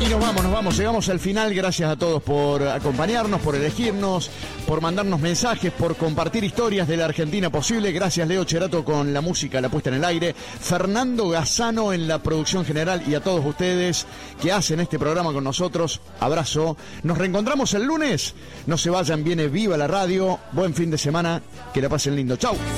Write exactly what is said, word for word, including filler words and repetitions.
Y nos vamos, nos vamos, llegamos al final. Gracias a todos por acompañarnos, por elegirnos, por mandarnos mensajes, por compartir historias de la Argentina posible. Gracias, Leo Cherato, con la música, la puesta en el aire, Fernando Gazzano en la producción general, y a todos ustedes que hacen este programa con nosotros. Abrazo. Nos reencontramos el lunes. No se vayan, viene Viva la Radio. Buen fin de semana, que la pasen lindo. Chau.